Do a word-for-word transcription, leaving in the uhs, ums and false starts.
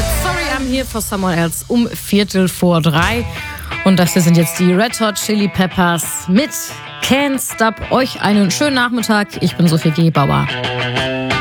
mit Sorry I'm Here for Someone Else um Viertel vor drei. Und das hier sind jetzt die Red Hot Chili Peppers mit Can't Stop. Euch einen schönen Nachmittag. Ich bin Sophie Gebauer.